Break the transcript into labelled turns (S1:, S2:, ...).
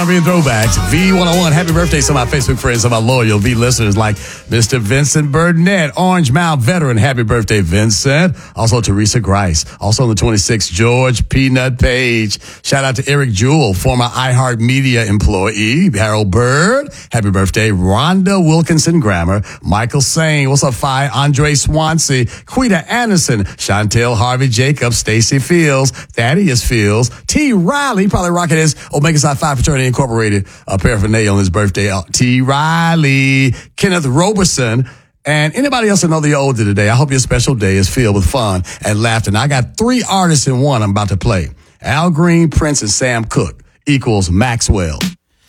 S1: Being throwbacks, V101. Happy birthday to my Facebook friends and my loyal V listeners like Mr. Vincent Burnett, Orange Mound veteran. Happy birthday, Vincent. Also, Teresa Grice. Also on the 26th, George Peanut Page. Shout out to Eric Jewell, former iHeartMedia employee. Harold Bird. Happy birthday. Rhonda Wilkinson Grammer. Michael Sane. What's up, Fi? Andre Swansea. Quita Anderson. Chantel Harvey Jacobs. Stacy Fields. Thaddeus Fields. T. Riley. Probably rocking his Omega Psi Phi Fraternity Incorporated paraphernalia on his birthday. T. Riley, Kenneth Roberson, and anybody else that know that you're older today. I hope your special day is filled with fun and laughter. And I got 3 artists in one I'm about to play. Al Green, Prince, and Sam Cooke equals Maxwell.